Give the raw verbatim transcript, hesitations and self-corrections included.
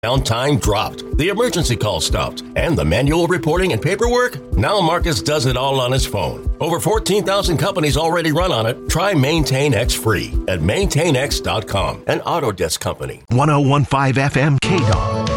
Downtime dropped, the emergency call stopped, and the manual reporting and paperwork? Now Marcus does it all on his phone. Over fourteen thousand companies already run on it. Try MaintainX free at maintain x dot com, an Autodesk company. ten fifteen F M K D O G.